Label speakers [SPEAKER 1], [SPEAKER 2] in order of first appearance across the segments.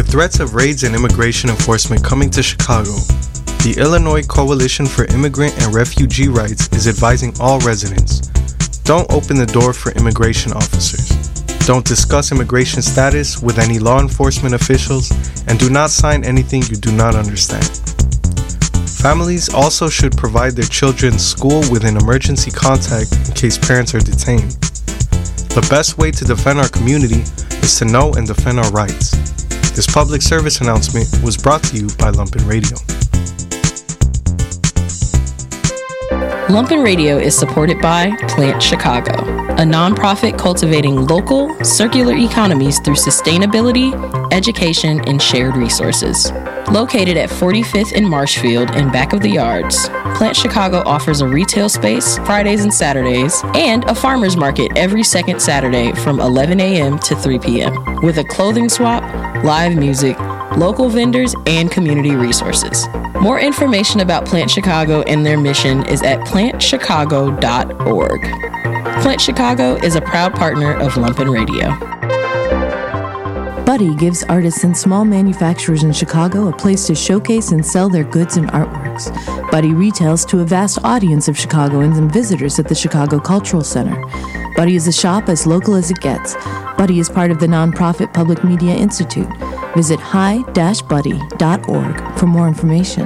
[SPEAKER 1] threats of raids and immigration enforcement coming to Chicago, the Illinois Coalition for Immigrant and Refugee Rights is advising all residents: don't open the door for immigration officers. Don't discuss immigration status with any law enforcement officials, and do not sign anything you do not understand. Families also should provide their children's school with an emergency contact in case parents are detained. The best way to defend our community is to know and defend our rights. This public service announcement was brought to you by Lumpen Radio.
[SPEAKER 2] Lumpen Radio is supported by Plant Chicago, a nonprofit cultivating local, circular economies through sustainability, education, and shared resources. Located at 45th and Marshfield in back of the yards, Plant Chicago offers a retail space Fridays and Saturdays and a farmer's market every second Saturday from 11 a.m. to 3 p.m. with a clothing swap, live music, local vendors, and community resources. More information about Plant Chicago and their mission is at plantchicago.org. Plant Chicago is a proud partner of Lumpen Radio.
[SPEAKER 3] Buddy gives artists and small manufacturers in Chicago a place to showcase and sell their goods and artworks. Buddy retails to a vast audience of Chicagoans and visitors at the Chicago Cultural Center. Buddy is a shop as local as it gets. Buddy is part of the nonprofit Public Media Institute. Visit hi-buddy.org for more information.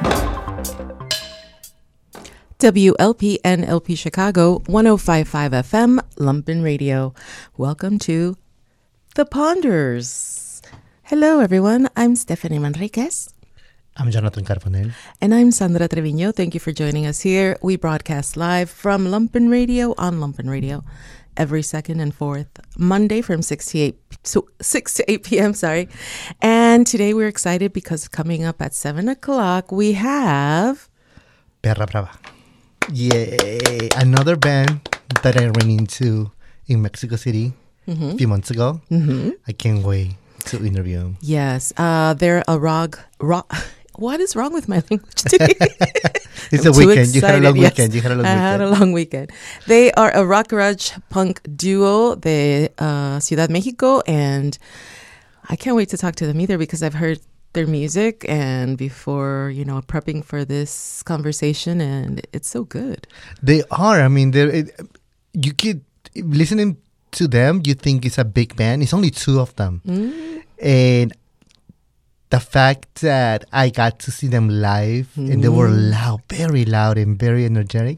[SPEAKER 3] WLPN LP Chicago 105.5 FM, Lumpen Radio. Welcome to The Ponders. Hello, everyone. I'm Stephanie Manriquez.
[SPEAKER 4] I'm Jonathan Carbonell.
[SPEAKER 3] And I'm Sandra Trevino. Thank you for joining us here. We broadcast live from Lumpen Radio on Lumpen Radio every second and fourth Monday from 6 to 8 p.m. And today we're excited because coming up at 7 o'clock we have
[SPEAKER 4] Perra Brava. Yay! Another band that I ran into in Mexico City a few months ago. Mm-hmm. I can't wait to interview them.
[SPEAKER 3] Yes, they're a rock. What is wrong with my language today?
[SPEAKER 4] It's a weekend. You had a long weekend.
[SPEAKER 3] I had a long weekend. They are a rock garage punk duo de Ciudad Mexico, and I can't wait to talk to them either because I've heard their music and before, prepping for this conversation, and it's so good.
[SPEAKER 4] They are. I mean, you could listening to them, you think it's a big band. It's only two of them, and the fact that I got to see them live and they were loud, very loud and very energetic,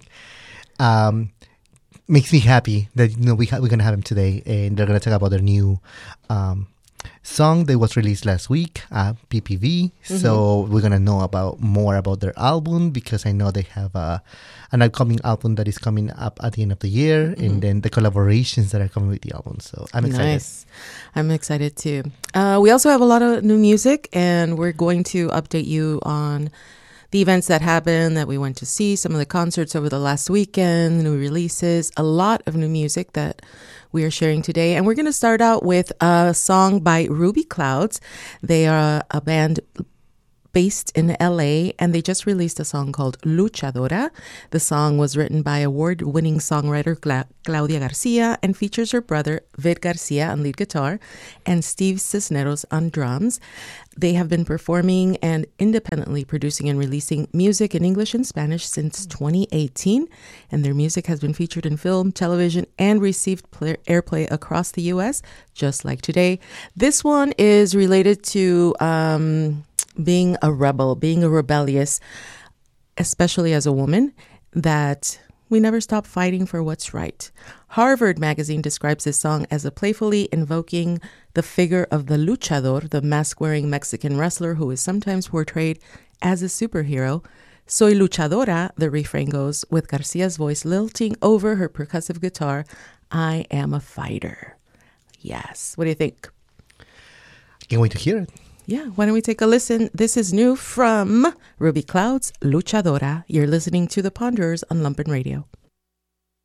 [SPEAKER 4] makes me happy that we're gonna have them today, and they're gonna talk about their new song that was released last week, PPV. So we're gonna know more about their album because I know they have an upcoming album that is coming up at the end of the year, and then the collaborations that are coming with the album. So I'm excited.
[SPEAKER 3] Nice. I'm excited too. We also have a lot of new music, and we're going to update you on the events that happened, that we went to see, some of the concerts over the last weekend, new releases, a lot of new music that we are sharing today. And we're going to start out with a song by Ruby Clouds. They are a band based in LA, and they just released a song called Luchadora. The song was written by award-winning songwriter Claudia Garcia and features her brother Vid Garcia on lead guitar and Steve Cisneros on drums. They have been performing and independently producing and releasing music in English and Spanish since 2018, and their music has been featured in film, television, and received airplay across the U.S., just like today. This one is related to being a rebel, being a rebellious, especially as a woman, that we never stop fighting for what's right. Harvard Magazine describes this song as a playfully invoking the figure of the luchador, the mask-wearing Mexican wrestler who is sometimes portrayed as a superhero. Soy luchadora, the refrain goes, with Garcia's voice lilting over her percussive guitar, I am a fighter. Yes. What do you think?
[SPEAKER 4] Can't wait to hear it.
[SPEAKER 3] Yeah, why don't we take a listen? This is new from Ruby Clouds, Luchadora. You're listening to The Ponderers on Lumpen Radio.